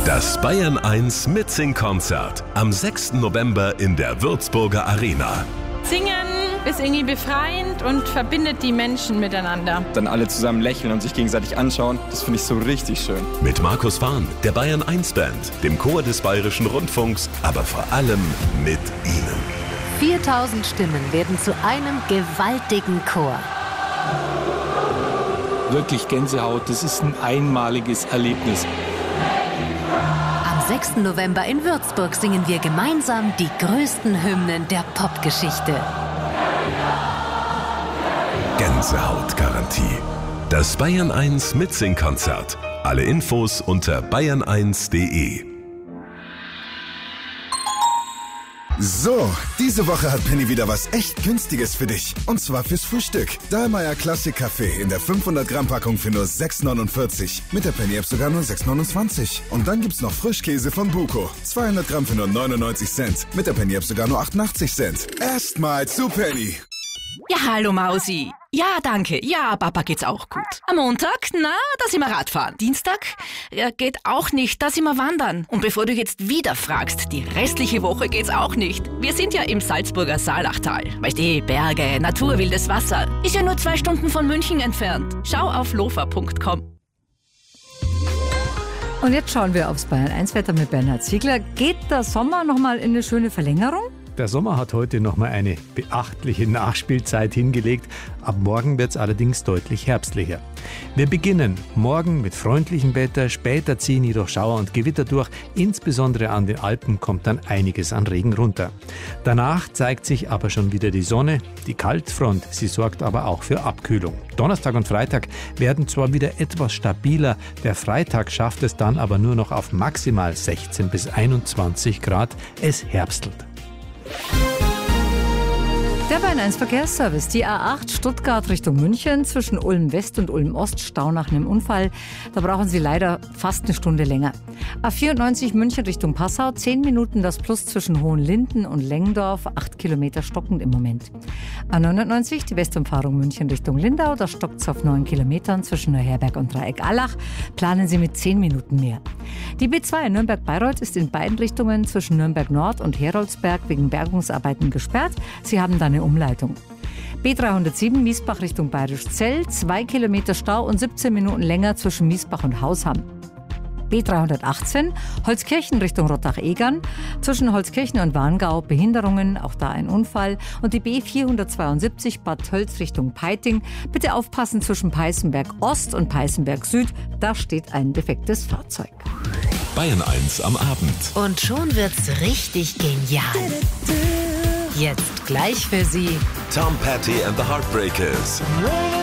Das Bayern 1 Mitsing-Konzert am 6. November in der Würzburger Arena. Singen ist irgendwie befreiend und verbindet die Menschen miteinander. Dann alle zusammen lächeln und sich gegenseitig anschauen, das finde ich so richtig schön. Mit Markus Fahn, der Bayern 1 Band, dem Chor des Bayerischen Rundfunks, aber vor allem mit Ihnen. 4000 Stimmen werden zu einem gewaltigen Chor. Wirklich Gänsehaut, das ist ein einmaliges Erlebnis. Am 6. November in Würzburg singen wir gemeinsam die größten Hymnen der Popgeschichte. Gänsehautgarantie. Das Bayern 1 Mitsing-Konzert. Alle Infos unter bayern1.de. So, diese Woche hat Penny wieder was echt Günstiges für dich. Und zwar fürs Frühstück. Dahlmeier Classic Kaffee in der 500 Gramm Packung für nur 6,49. Mit der Penny App sogar nur 6,29. Und dann gibt's noch Frischkäse von Buko. 200 Gramm für nur 99 Cent. Mit der Penny App sogar nur 88 Cent. Erstmal zu Penny. Ja, hallo Mausi. Ja, danke. Ja, Papa geht's auch gut. Am Montag, da sind wir Radfahren. Dienstag, geht auch nicht, da sind wir wandern. Und bevor du jetzt wieder fragst, die restliche Woche geht's auch nicht. Wir sind ja im Salzburger Saalachtal. Weißt du, Berge, Natur, wildes Wasser. Ist ja nur 2 Stunden von München entfernt. Schau auf lofa.com. Und jetzt schauen wir aufs Bayern 1 Wetter mit Bernhard Ziegler. Geht der Sommer nochmal in eine schöne Verlängerung? Der Sommer hat heute nochmal eine beachtliche Nachspielzeit hingelegt. Ab morgen wird es allerdings deutlich herbstlicher. Wir beginnen morgen mit freundlichem Wetter, später ziehen jedoch Schauer und Gewitter durch. Insbesondere an den Alpen kommt dann einiges an Regen runter. Danach zeigt sich aber schon wieder die Sonne. Die Kaltfront, sie sorgt aber auch für Abkühlung. Donnerstag und Freitag werden zwar wieder etwas stabiler, der Freitag schafft es dann aber nur noch auf maximal 16 bis 21 Grad. Es herbstelt. Der Bayern 1 Verkehrsservice. Die A8 Stuttgart Richtung München zwischen Ulm West und Ulm Ost, Stau nach einem Unfall. Da brauchen Sie leider fast eine Stunde länger. A94 München Richtung Passau, 10 Minuten das Plus zwischen Hohenlinden und Lengendorf, 8 Kilometer stockend im Moment. A99 die Westumfahrung München Richtung Lindau, da stockt es auf 9 Kilometern zwischen Neuherberg und Dreieck-Allach. Planen Sie mit 10 Minuten mehr. Die B2 Nürnberg-Bayreuth ist in beiden Richtungen zwischen Nürnberg Nord und Heroldsberg wegen Bergungsarbeiten gesperrt. Sie haben dann eine Umleitung. B307 Miesbach Richtung Bayerischzell, 2 Kilometer Stau und 17 Minuten länger zwischen Miesbach und Hausham. B318 Holzkirchen Richtung Rottach-Egern, zwischen Holzkirchen und Warngau Behinderungen, auch da ein Unfall. Und die B472 Bad Tölz Richtung Peiting. Bitte aufpassen zwischen Peißenberg Ost und Peißenberg Süd, da steht ein defektes Fahrzeug. Bayern 1 am Abend. Und schon wird's richtig genial. Jetzt gleich für Sie Tom Petty and the Heartbreakers.